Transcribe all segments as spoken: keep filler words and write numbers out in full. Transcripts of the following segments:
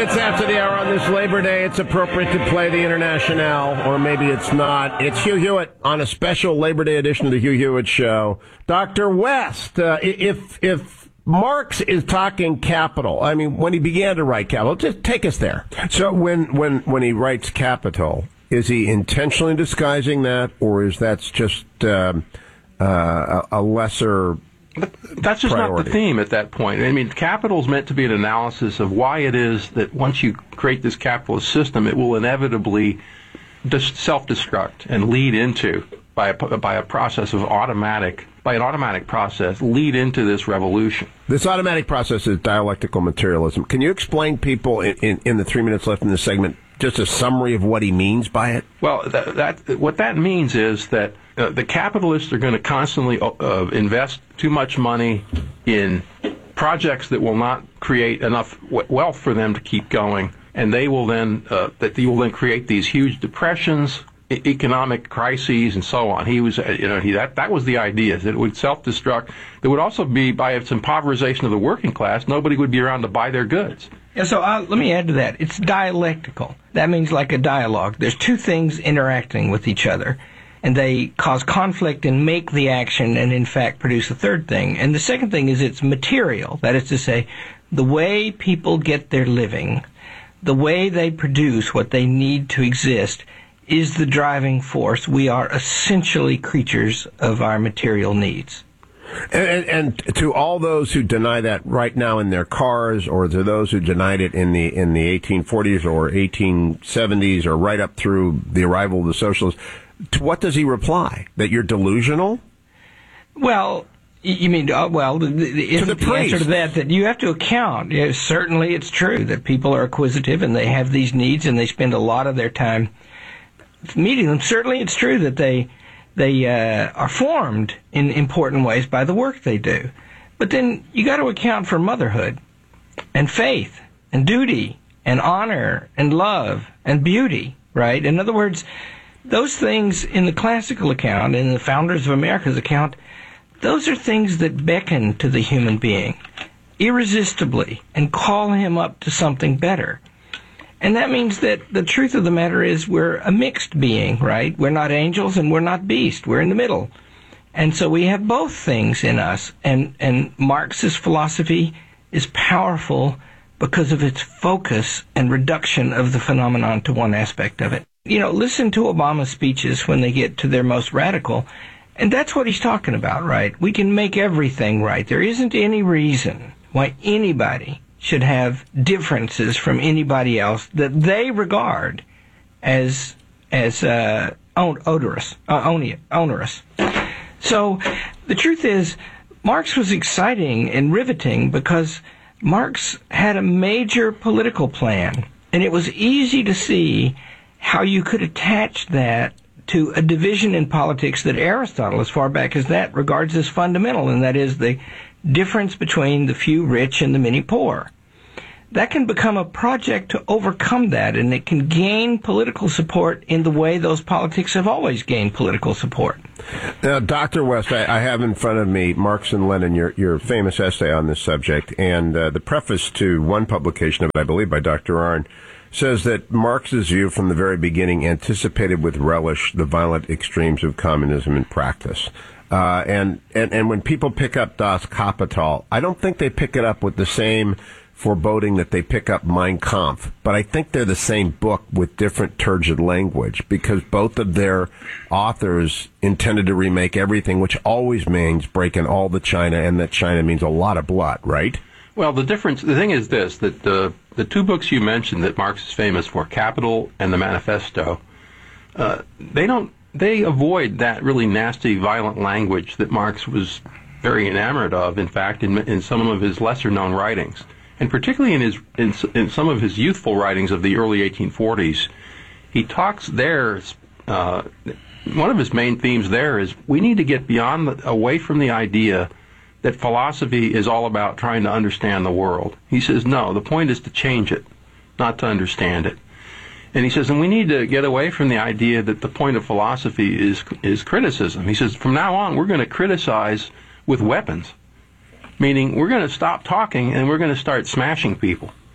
minutes after the hour on this Labor Day, it's appropriate to play the Internationale, or maybe it's not. It's Hugh Hewitt on a special Labor Day edition of the Hugh Hewitt Show. Doctor West, uh, if if Marx is talking capital, I mean, when he began to write Capital, just take us there. So when when when he writes Capital, is he intentionally disguising that, or is that just um, uh, a lesser? But that's just priority. Not the theme at that point. I mean, capital is meant to be an analysis of why it is that once you create this capitalist system, it will inevitably just self-destruct and lead into, by a, by a process of automatic, by an automatic process, lead into this revolution. This automatic process is dialectical materialism. Can you explain people in, in, in the three minutes left in this segment just a summary of what he means by it? Well, that, that what that means is that uh, the capitalists are going to constantly uh, invest too much money in projects that will not create enough w- wealth for them to keep going, and they will then uh, that they will then create these huge depressions, e- economic crises, and so on. He was, uh, you know, he that that was the idea, that it would self-destruct. There would also be, by its impoverization of the working class, nobody would be around to buy their goods. Yeah, so uh, let me add to that. It's dialectical. That means like a dialogue. There's two things interacting with each other, and they cause conflict and make the action and, in fact, produce a third thing. And the second thing is it's material. That is to say, the way people get their living, the way they produce what they need to exist, is the driving force. We are essentially creatures of our material needs. And, and, and to all those who deny that right now in their cars, or to those who denied it in the in the eighteen forties or eighteen seventies, or right up through the arrival of the socialists, to what does he reply? That you're delusional? Well, you mean, uh, well, the, the, to the, the answer to that, that you have to account. You know, certainly it's true that people are acquisitive and they have these needs and they spend a lot of their time meeting them. Certainly it's true that they... They uh, are formed in important ways by the work they do. But then you got to account for motherhood and faith and duty and honor and love and beauty, right? In other words, those things in the classical account, in the Founders of America's account, those are things that beckon to the human being irresistibly and call him up to something better. And that means that the truth of the matter is we're a mixed being, right? We're not angels and we're not beasts. We're in the middle. And so we have both things in us. And, and Marx's philosophy is powerful because of its focus and reduction of the phenomenon to one aspect of it. You know, listen to Obama's speeches when they get to their most radical. And that's what he's talking about, right? We can make everything right. There isn't any reason why anybody should have differences from anybody else that they regard as as uh, odorous, uh, onerous. So the truth is, Marx was exciting and riveting because Marx had a major political plan, and it was easy to see how you could attach that to a division in politics that Aristotle, as far back as that, regards as fundamental, and that is the difference between the few rich and the many poor. That can become a project to overcome that, and it can gain political support in the way those politics have always gained political support. Now, Doctor West, I, I have in front of me Marx and Lenin, your, your famous essay on this subject, and uh, the preface to one publication of it, I believe, by Doctor Arnn, says that Marx's view from the very beginning anticipated with relish the violent extremes of communism in practice. Uh, and, and, and when people pick up Das Kapital, I don't think they pick it up with the same foreboding that they pick up Mein Kampf, but I think they're the same book with different turgid language, because both of their authors intended to remake everything, which always means breaking all the China, and that China means a lot of blood, right? Well, the difference, the thing is this, that the, the two books you mentioned that Marx is famous for, Capital and the Manifesto, uh, they don't, they avoid that really nasty, violent language that Marx was very enamored of, in fact, in, in some of his lesser-known writings. And particularly in his in, in some of his youthful writings of the early eighteen forties, he talks there. Uh, one of his main themes there is we need to get beyond, the, away from the idea that philosophy is all about trying to understand the world. He says, no, the point is to change it, not to understand it. And he says, and we need to get away from the idea that the point of philosophy is is criticism. He says, from now on, we're going to criticize with weapons. Meaning, we're going to stop talking and we're going to start smashing people.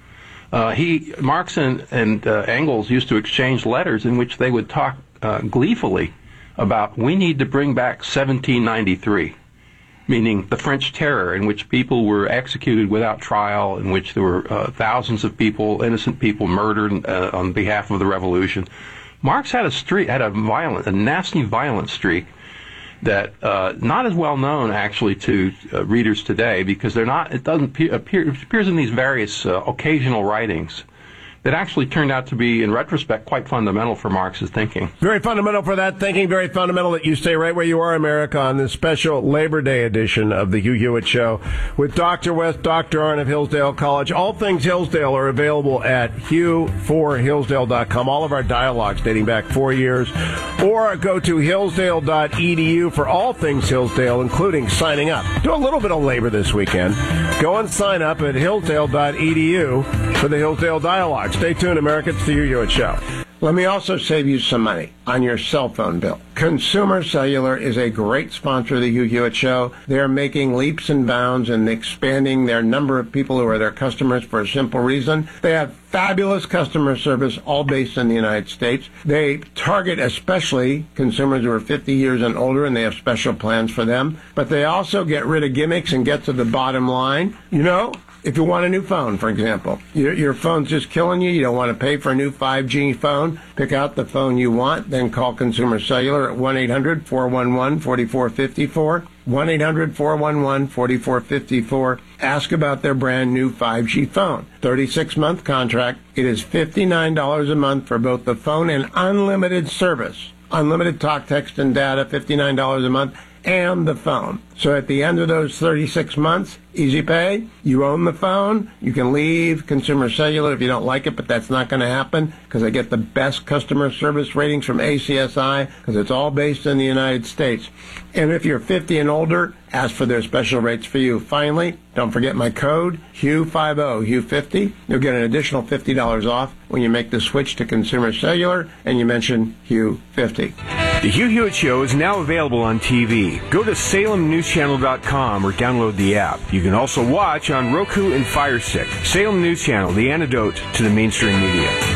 Uh, he, Marx and, and uh, Engels used to exchange letters in which they would talk uh, gleefully about, we need to bring back seventeen ninety-three, meaning the French Terror, in which people were executed without trial, in which there were uh, thousands of people, innocent people, murdered uh, on behalf of the revolution. Marx had a streak, had a violent, a nasty, violent streak that uh, not as well known actually to uh, readers today, because they're not. It doesn't appear, appear it appears in these various uh, occasional writings that actually turned out to be, in retrospect, quite fundamental for Marx's thinking. Very fundamental for that thinking, very fundamental that you stay right where you are, America, on this special Labor Day edition of the Hugh Hewitt Show with Doctor West, Doctor Arnn of Hillsdale College. All things Hillsdale are available at hugh for hillsdale dot com. All of our dialogues dating back four years. Or go to hillsdale dot e d u for all things Hillsdale, including signing up. Do a little bit of labor this weekend. Go and sign up at hillsdale dot e d u for the Hillsdale Dialogue. Stay tuned, America. It's the Hugh Hewitt Show. Let me also save you some money on your cell phone bill. Consumer Cellular is a great sponsor of the Hugh Hewitt Show. They're making leaps and bounds and expanding their number of people who are their customers for a simple reason. They have fabulous customer service, all based in the United States. They target especially consumers who are fifty years and older, and they have special plans for them. But they also get rid of gimmicks and get to the bottom line. You know, if you want a new phone, for example, your, your phone's just killing you, you don't want to pay for a new five G phone, pick out the phone you want, then call Consumer Cellular at one eight hundred four one one four four five four, one eight hundred four one one four four five four. Ask about their brand new five G phone. thirty-six month contract. It is fifty-nine dollars a month for both the phone and unlimited service. Unlimited talk, text, and data, fifty-nine dollars a month, and the phone. So at the end of those thirty-six months, easy pay, you own the phone, you can leave Consumer Cellular if you don't like it, but that's not going to happen because I get the best customer service ratings from A C S I because it's all based in the United States. And if you're fifty and older, ask for their special rates for you. Finally, don't forget my code, Hugh fifty, Hugh fifty. You'll get an additional fifty dollars off when you make the switch to Consumer Cellular and you mention Hugh fifty. The Hugh Hewitt Show is now available on T V. Go to salem news channel dot com or download the app. You can also watch on Roku and Fire Stick. Salem News Channel, the antidote to the mainstream media.